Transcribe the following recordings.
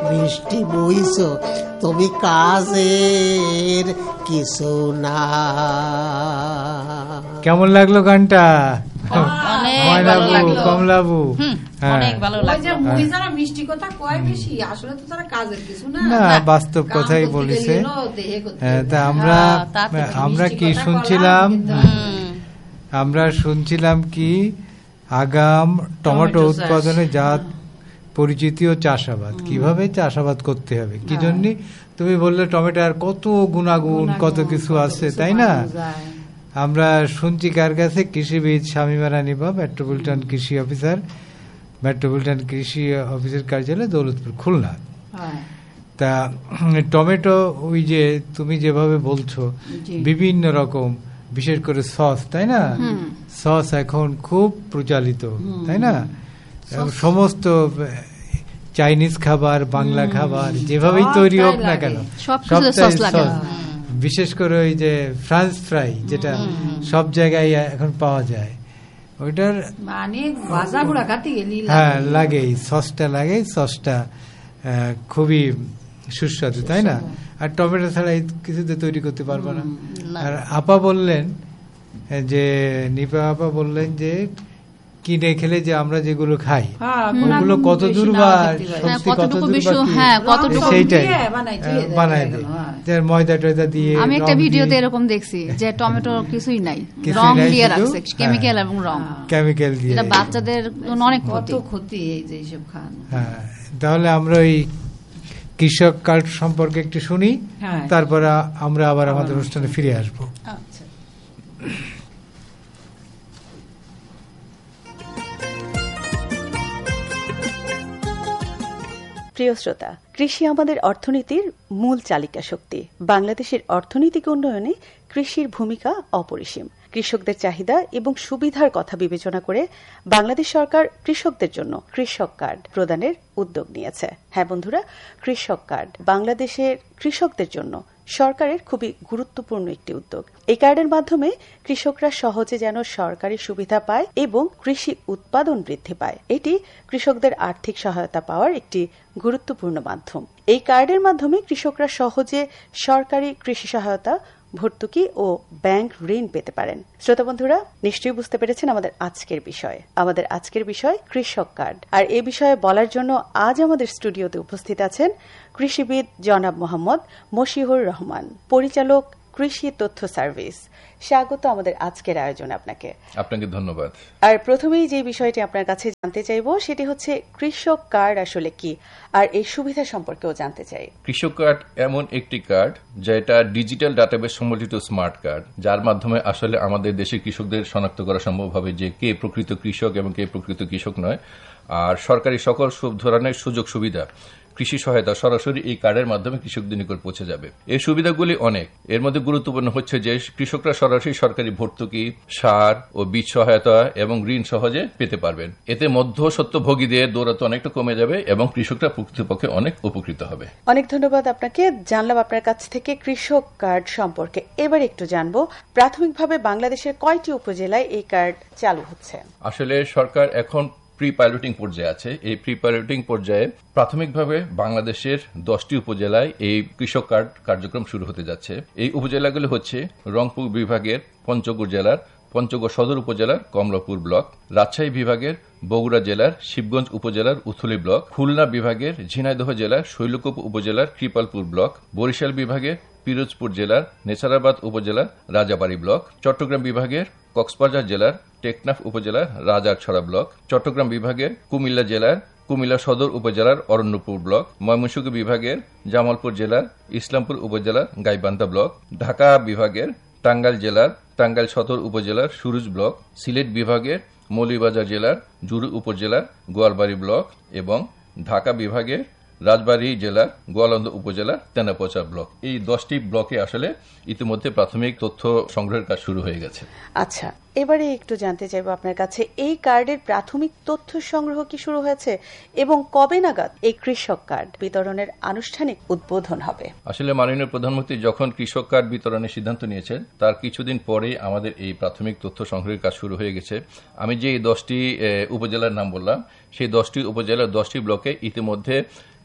বৃষ্টি বইছ তুমি কাজের কিছু না। কেমন লাগলো গানটা ময়নাবু কমলাবু? না, বাস্তব কথাই বলেছে। তা আমরা কি শুনছিলাম কি আগাম টমেটো উৎপাদনে জাত পরিচিতি ও চাষাবাদ, কিভাবে চাষাবাদ করতে হবে, কি জন্য তুমি বললে টমেটোর কত গুণাগুণ কত কিছু আছে, তাই না? আমরা শুনছি কার কাছে? কৃষিবিদ শামীমা রানী বা মেট্রোপলিটন কৃষি অফিসের কার্যালয় দৌলতপুর, খুলনা। তা টমেটো ওই যে তুমি যেভাবে বলছো বিভিন্ন রকম, বিশেষ করে সস, তাই না? সস এখন খুব প্রচলিত, তাই না? সমস্ত চাইনিজ খাবার, বাংলা খাবার যেভাবেই তৈরি হোক না কেন সবটাই সস। বিশেষ করে ওই যে ফ্রান্স ফ্রাই যেটা সব জায়গায় এখন পাওয়া যায়, ওইটার হ্যাঁ লাগেই সসটা খুবই সুস্বাদু, তাই না? আর টমেটো ছাড়া কিছুতে তৈরি করতে পারবো না। আর আপা বললেন যে নিপা আপা বললেন যে কিনে খেলে যে আমরা যেগুলো খাই ওগুলো কত দূর বা শক্তি কত দূর সেইটাই বানায় দেয়, ময়দা টয়দা দিয়ে। আমি একটা ভিডিওতে এরকম দেখছি যে টমেটো কিছুই নাই, রং দিয়ে রাখছে, কেমিক্যাল এবং রং, কেমিক্যাল দিয়ে। এটা বাচ্চাদের অনেক ক্ষতি এই যে এইসব খান। হ্যাঁ, তাহলে আমরা ওই কৃষক কার্ড সম্পর্কে একটু শুনি, তারপর আমরা আবার আমাদের অনুষ্ঠানে ফিরে আসবো। আচ্ছা। প্রিয় শ্রোতা, কৃষি আমাদের অর্থনীতির মূল চালিকা শক্তি। বাংলাদেশের অর্থনৈতিক উন্নয়নে কৃষির ভূমিকা অপরিসীম। কৃষকদের চাহিদা এবং সুবিধার কথা বিবেচনা করে বাংলাদেশ সরকার কৃষকদের জন্য কৃষক কার্ড প্রদানের উদ্যোগ নিয়েছে। হ্যাঁ বন্ধুরা, কৃষক কার্ড বাংলাদেশের কৃষকদের জন্য সরকারের খুবই গুরুত্বপূর্ণ একটি উদ্যোগ। এই কার্ডের মাধ্যমে কৃষকরা সহজে যেন সরকারি সুবিধা পায় এবং কৃষি উৎপাদন বৃদ্ধি পায়। এটি কৃষকদের আর্থিক সহায়তা পাওয়ার একটি গুরুত্বপূর্ণ মাধ্যম। এই কার্ডের মাধ্যমে কৃষকরা সহজে সরকারি কৃষি সহায়তা, ভর্তুকি ও ব্যাংক ঋণ পেতে পারেন। শ্রোতা বন্ধুরা, নিশ্চয়ই বুঝতে পেরেছেন আমাদের আজকের বিষয় কৃষক কার্ড। আর এ বিষয়ে বলার জন্য আজ আমাদের স্টুডিওতে উপস্থিত আছেন কৃষিবিদ জনাব মোহাম্মদ মশিউর রহমান, পরিচালক, কৃষি তথ্য সার্ভিস। স্বাগত আমাদের আজকের আয়োজনে আপনাকে। আপনাকে ধন্যবাদ। আর প্রথমেই যে বিষয়টি আপনার কাছে জানতে চাইব সেটি হচ্ছে কৃষক কার্ড আসলে কি, আর এই সুবিধা সম্পর্কেও জানতে চাই। কৃষক কার্ড এমন একটি কার্ড যেটা ডিজিটাল ডাটাবেস সম্বলিত স্মার্ট কার্ড, যার মাধ্যমে আসলে আমাদের দেশের কৃষকদের শনাক্ত করা সম্ভব হবে যে কে প্রকৃত কৃষক এবং কে প্রকৃত কৃষক নয়। আর সরকারি সকল ধরনের সুযোগ সুবিধা, কৃষি সহায়তা সরাসরি এই কার্ডের মাধ্যমে কৃষকদের নিকট পৌঁছে যাবে। এই সুবিধাগুলি অনেক। এর মধ্যে গুরুত্বপূর্ণ হচ্ছে যে কৃষকরা সরাসরি সরকারি ভর্তুকি, সার ও বীজ সহায়তা এবং ঋণ সহজে পেতে পারবেন। এতে মধ্যস্বত্বভোগীদের দৌরাত্ম্য অনেকটা কমে যাবে এবং কৃষকরা প্রকৃতপক্ষে অনেক উপকৃত হবে। অনেক ধন্যবাদ আপনাকে। জানলাম আপনার কাছ থেকে কৃষক কার্ড সম্পর্কে। এবার একটু জানবো, প্রাথমিকভাবে বাংলাদেশের কয়টি উপজেলায় এই কার্ড চালু হচ্ছে? আসলে সরকার এখন প্রি পাইলটিং পর্যায়ে আছে। এই প্রি পাইলটিং পর্যায়ে প্রাথমিকভাবে বাংলাদেশের 10টি উপজেলায় এই কৃষক কার্ড কার্যক্রম শুরু হতে যাচ্ছে। এই উপজেলাগুলি হচ্ছে রংপুর বিভাগের পঞ্চগড় জেলার পঞ্চগড় সদর উপজেলার কমলাপুর ব্লক, রাজশাহী বিভাগের বগুড়া জেলার শিবগঞ্জ উপজেলার উথলি ব্লক, খুলনা বিভাগের ঝিনাইদহ জেলার শৈলকুপ উপজেলার কৃপালপুর ব্লক, বরিশাল বিভাগের পিরোজপুর জেলার নেছারাবাদ উপজেলার রাজাবাড়ী ব্লক, চট্টগ্রাম বিভাগের কক্সবাজার জেলার টেকনাফ উপজেলার রাজারছড়া ব্লক, চট্টগ্রাম বিভাগের কুমিল্লা জেলার কুমিল্লা সদর উপজেলার অরণ্যপুর ব্লক, ময়মনসিংহ বিভাগের জামালপুর জেলার ইসলামপুর উপজেলার গাইবান্ধা ব্লক, ঢাকা বিভাগের টাঙ্গাইল জেলার টাঙ্গাইল সদর উপজেলার সুরুজ ব্লক, সিলেট বিভাগের মৌলভীবাজার জেলার জুরু উপজেলার গোয়ালবাড়ি ব্লক এবং ঢাকা বিভাগের রাজবাড়ী জেলার গোয়ালন্দ উপজেলার তেনাপোচা ব্লক। এই 10টি ব্লকে আসলে ইতিমধ্যে প্রাথমিক তথ্য সংগ্রহের কাজ শুরু হয়ে গেছে। আচ্ছা, এবারে একটু জানতে চাইবো আপনার কাছে, এই কার্ডের প্রাথমিক তথ্য সংগ্রহ কি শুরু হয়েছে এবং কবে নাগাদ এই কৃষক কার্ড বিতরণের আনুষ্ঠানিক উদ্বোধন হবে? আসলে মাননীয় প্রধানমন্ত্রী যখন কৃষক কার্ড বিতরণের সিদ্ধান্ত নিয়েছেন তার কিছুদিন পরেই আমাদের এই প্রাথমিক তথ্য সংগ্রহের কাজ শুরু হয়ে গেছে। আমি যে এই 10টি উপজেলার নাম বললাম, সেই 10টি উপজেলার 10টি ব্লকে ইতিমধ্যে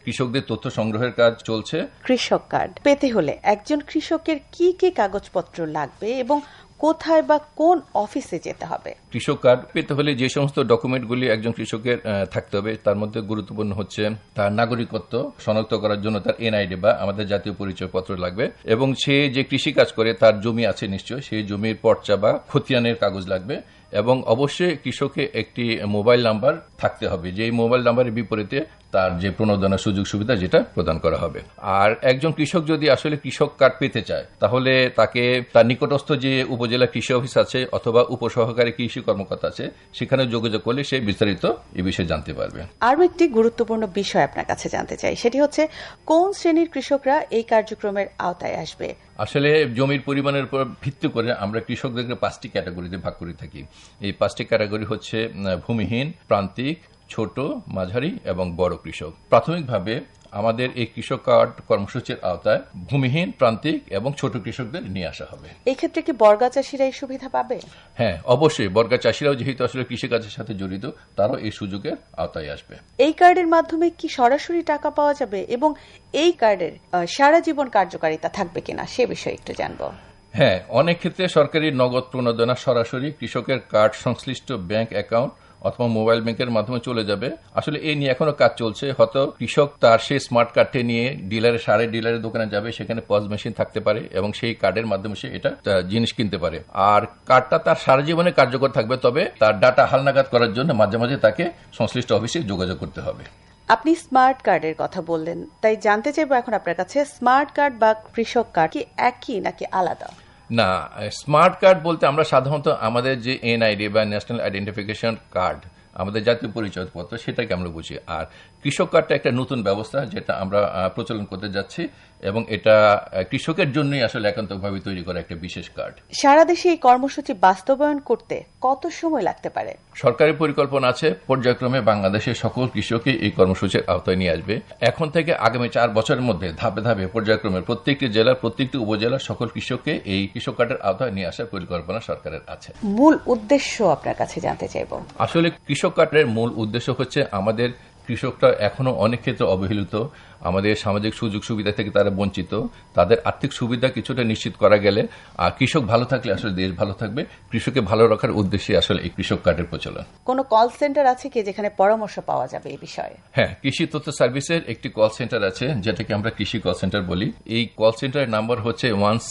কৃষকদের তথ্য সংগ্রহের কাজ চলছে। কৃষক কার্ড পেতে হলে একজন কৃষকের কি কি কাগজপত্র লাগবে এবং কোথায় বা কোন অফিসে যেতে হবে? কৃষক কার্ড পেতে হলে যে সমস্ত ডকুমেন্টগুলি একজন কৃষকের থাকতে হবে তার মধ্যে গুরুত্বপূর্ণ হচ্ছে তার নাগরিকত্ব শনাক্ত করার জন্য তার এনআইডি বা আমাদের জাতীয় পরিচয়পত্র লাগবে, এবং সে যে কৃষি কাজ করে তার জমি আছে নিশ্চয়, সেই জমির পর্চা বা খতিয়ানের কাগজ লাগবে, এবং অবশ্যই কৃষকের একটি মোবাইল নাম্বার থাকতে হবে, যে মোবাইল নাম্বারের বিপরীতে তার যে প্রণোদনা সুযোগ সুবিধা যেটা প্রদান করা হবে। আর একজন কৃষক যদি আসলে কৃষক কার্ড পেতে চায় তাহলে তাকে তার নিকটস্থ যে উপজেলা কৃষি অফিস আছে অথবা উপসহকারী কৃষি কর্মকর্তা আছে সেখানে যোগাযোগ করলে সে বিস্তারিত এই বিষয়ে জানতে পারবে। আরও একটি গুরুত্বপূর্ণ বিষয় আপনার কাছে জানতে চাই, সেটি হচ্ছে কোন শ্রেণীর কৃষকরা এই কার্যক্রমের আওতায় আসবে? আসলে জমির পরিমাণের উপর ভিত্তি করে আমরা কৃষকদেরকে 5টি ক্যাটাগরিতে ভাগ করে থাকি। এই 5টি ক্যাটাগরি হচ্ছে ভূমিহীন, প্রান্তিক, ছোট, মাঝারি এবং বড় কৃষক। প্রাথমিকভাবে আমাদের এই কৃষক কার্ড কর্মসূচির আওতায় ভূমিহীন, প্রান্তিক এবং ছোট কৃষকদের নিয়ে আসা হবে। এই ক্ষেত্রে কি বর্গা চাষিরা এই সুবিধা পাবে? হ্যাঁ, অবশ্যই বর্গা চাষিরাও যেহেতু আসলে কৃষিকাজের সাথে জড়িত তারাও এই সুযোগের আওতায় আসবে। এই কার্ডের মাধ্যমে কি সরাসরি টাকা পাওয়া যাবে এবং এই কার্ডের সারা জীবন কার্যকারিতা থাকবে কিনা সে বিষয়ে একটু জানবো। হ্যাঁ, অনেক ক্ষেত্রে সরকারি নগদ প্রণোদনা সরাসরি কৃষকের কার্ড সংশ্লিষ্ট ব্যাংক অ্যাকাউন্ট অথবা মোবাইল ব্যাংকের মাধ্যমে চলে যাবে। আসলে এই নিয়ে এখনো কাজ চলছে। হয়তো কৃষক তার সেই স্মার্ট কার্ডটি নিয়ে সারে ডিলারের দোকানে যাবে, সেখানে পজ মেশিন থাকতে পারে এবং সেই কার্ডের মাধ্যমে সে এটা জিনিস কিনতে পারে। আর কার্ডটা তার সারা জীবনে কার্যকর থাকবে, তবে তার ডাটা হালনাগাদ করার জন্য মাঝে মাঝে তাকে সংশ্লিষ্ট অফিসে যোগাযোগ করতে হবে। আপনি স্মার্ট কার্ডের কথা বললেন, তাই জানতে চাইবো এখন আপনার কাছে স্মার্ট কার্ড বা কৃষক কার্ড কি একই নাকি আলাদা? না, স্মার্ট কার্ড বলতে আমরা সাধারণত আমাদের যে এনআইডি বা ন্যাশনাল আইডেন্টিফিকেশন কার্ড, আমাদের জাতীয় পরিচয়পত্র, সেটাকে আমরা বুঝি। আর কৃষক কার্ডটা একটা নতুন ব্যবস্থা যেটা আমরা প্রচলন করতে যাচ্ছি, এবং এটা কৃষকের জন্যই আসলে একান্তভাবে তৈরি করা একটা বিশেষ কার্ড। সারা দেশে এই কর্মসূচি বাস্তবায়ন করতে কত সময় লাগতে পারে? সরকারি পরিকল্পনা আছে পর্যায়ক্রমে বাংলাদেশের সকল কৃষককে এই কর্মসূচির আওতায় নিয়ে আসবে। এখন থেকে আগামী 4 বছরের মধ্যে ধাপে ধাপে পর্যায়ক্রমে প্রত্যেকটি জেলার প্রত্যেকটি উপজেলার সকল কৃষককে এই কৃষক কার্ডের আওতায় নিয়ে আসার পরিকল্পনা সরকারের আছে। মূল উদ্দেশ্য আপনার কাছে জানতে চাইব। আসলে কৃষক কার্ডের মূল উদ্দেশ্য হচ্ছে আমাদের কৃষকরা এখনো অনেক ক্ষেত্রে অবহেলিত, আমাদের সামাজিক সুযোগ সুবিধা থেকে তারা বঞ্চিত। তাদের আর্থিক সুবিধা কিছুটা নিশ্চিত করা গেলে আর কৃষক ভালো থাকলে আসলে দেশ ভালো থাকবে। কৃষককে ভালো রাখার উদ্দেশ্যে আসলে এই কৃষক কার্ডের প্রচলন। কোন কল সেন্টার আছে কি যেখানে পরামর্শ পাওয়া যাবে এই বিষয়ে? হ্যাঁ, কৃষি তথ্য সার্ভিসের একটি কল সেন্টার আছে যেটাকে আমরা কৃষি কল সেন্টার বলি। এই কল সেন্টারের নাম্বার হচ্ছে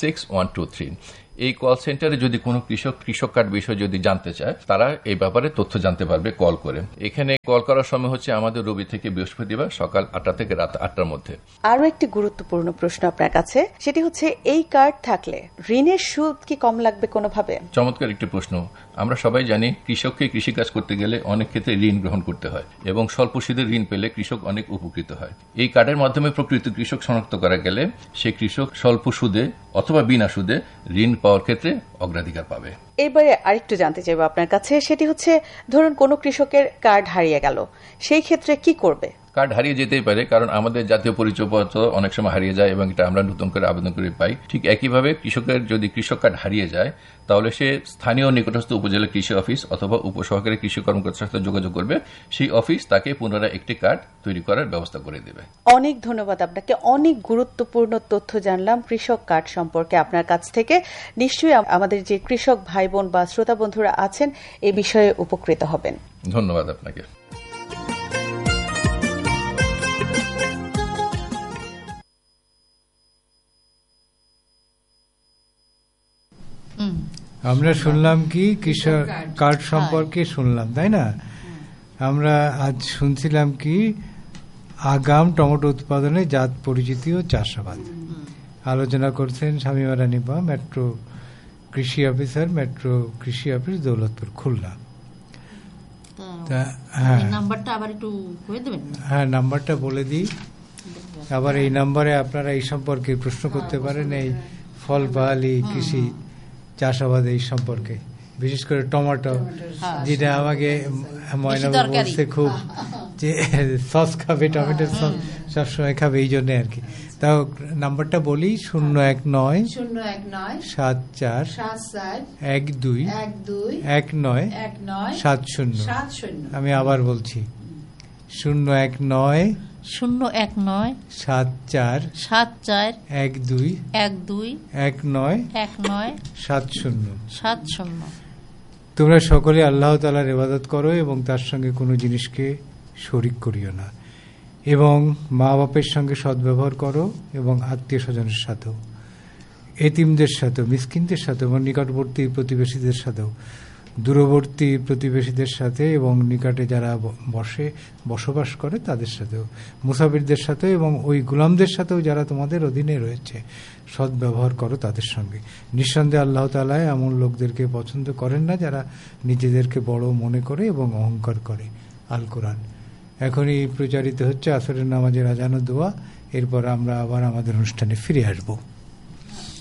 16123। এই কল সেন্টারে যদি কোনো কৃষক কার্ড বিষয় যদি জানতে চায় তারা এই ব্যাপারে তথ্য জানতে পারবে কল করে। এখানে কল করার সময় হচ্ছে আমাদের রবি থেকে বৃহস্পতিবার সকাল 8টা থেকে রাত 8টার মধ্যে। আরো একটি গুরুত্বপূর্ণ প্রশ্ন আপনার কাছে, সেটি হচ্ছে এই কার্ড থাকলে ঋণের সুদ কি কম লাগবে কোনোভাবে? চমৎকার একটি প্রশ্ন। আমরা সবাই জানি কৃষককে কৃষিকাজ করতে গেলে অনেক ক্ষেত্রে ঋণ গ্রহণ করতে হয় এবং স্বল্প সুদের ঋণ পেলে কৃষক অনেক উপকৃত হয়। এই কার্ডের মাধ্যমে প্রকৃত কৃষক শনাক্ত করা গেলে সে কৃষক স্বল্প সুদে অথবা বিনা সুদে ঋণ পাওয়ার ক্ষেত্রে অগ্রাধিকার পাবে। এবারে আরেকটু জানতে চাইবো আপনার কাছে, সেটি হচ্ছে ধরুন কোনো কৃষকের কার্ড হারিয়ে গেল, সেই ক্ষেত্রে কি করবে? কার্ড হারিয়ে যেতেই পারে, কারণ আমাদের জাতীয় পরিচয়পত্র অনেক সময় হারিয়ে যায় এবং এটা আমরা নতুন করে আবেদন করে পাই। ঠিক একইভাবে কৃষকের যদি কৃষক কার্ড হারিয়ে যায় তাহলে সে স্থানীয় নিকটস্থ উপজেলা কৃষি অফিস অথবা উপসহকারী কৃষি কর্মকর্তার সাথে যোগাযোগ করবে। সেই অফিস তাকে পুনরায় একটি কার্ড তৈরি করার ব্যবস্থা করে দেবে। অনেক ধন্যবাদ আপনাকে। অনেক গুরুত্বপূর্ণ তথ্য জানলাম কৃষক কার্ড সম্পর্কে আপনার কাছ থেকে। নিশ্চয়ই আমাদের যে কৃষক ভাই বোন বা শ্রোতা বন্ধুরা আছেন এই বিষয়ে উপকৃত হবেন। ধন্যবাদ আপনাকে। আমরা শুনলাম কি কৃষক কার্ড সম্পর্কে শুনলাম, তাই না? আমরা আজ শুনছিলাম কি আগাম টমেটো উৎপাদনে জাত পরিচিতি ও চাষাবাদ। আলোচনা করছেন শামীমা রানী বা মেট্রো কৃষি অফিসার, মেট্রো কৃষি অফিস, দৌলতপুর, খুলনা। হ্যাঁ, নাম্বারটা বলে দিই। আবার এই নাম্বারে আপনারা এই সম্পর্কে প্রশ্ন করতে পারেন, এই ফল বাহালি কৃষি চাষাবাদ এই সম্পর্কে, বিশেষ করে টমেটো, যেটা আমাকে ময়না বলছে খুব যে সস খাবে, টমেটোর সস সবসময় খাবে, এই জন্য আর কি। তাও নাম্বারটা বলি 0197474121970। আমি আবার বলছি 0197474121970। 0107412121970। তোমরা সকলে আল্লাহ তাআলার ইবাদত করো এবং তার সঙ্গে কোনো জিনিসকে শরীক করিও না, এবং মা বাপের সঙ্গে সদ্ব্যবহার করো এবং আত্মীয় স্বজনের সাথেও, এতিমদের সাথেও, মিসকিনদের সাথে এবং নিকটবর্তী প্রতিবেশীদের সাথেও, দূরবর্তী প্রতিবেশীদের সাথে এবং নিকটে যারা বসবাস করে তাদের সাথেও, মুসাফিরদের সাথেও এবং ওই গোলামদের সাথেও যারা তোমাদের অধীনে রয়েছে, সদ্ব্যবহার করো তাদের সঙ্গে। নিঃসন্দেহে আল্লাহ তাআলা এমন লোকদেরকে পছন্দ করেন না যারা নিজেদেরকে বড় মনে করে এবং অহংকার করে। আল কোরআন। এখনই প্রচারিত হচ্ছে আসরের নামাজের আজান ও দোয়া। এরপর আমরা আবার আমাদের অনুষ্ঠানে ফিরে আসবো।